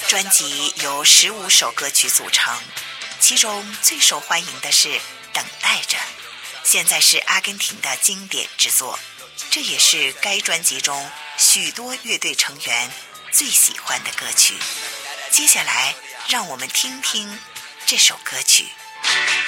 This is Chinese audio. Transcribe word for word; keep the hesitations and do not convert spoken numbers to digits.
专辑由十五首歌曲组成，其中最受欢迎的是《等待着》，现在是阿根廷的经典之作，这也是该专辑中许多乐队成员最喜欢的歌曲。接下来让我们听听这首歌曲。